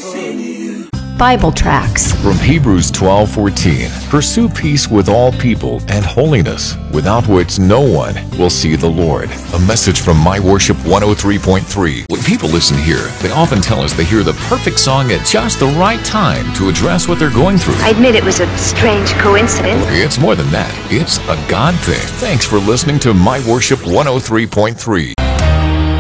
Bible tracts From Hebrews 12:14, pursue peace with all people and holiness, without which no one will see the Lord. A message from My Worship 103.3. When people listen here, they often tell us they hear the perfect song at just the right time to address what they're going through. I admit it was a strange coincidence. It's more than that. It's a God thing. Thanks for listening to My Worship 103.3.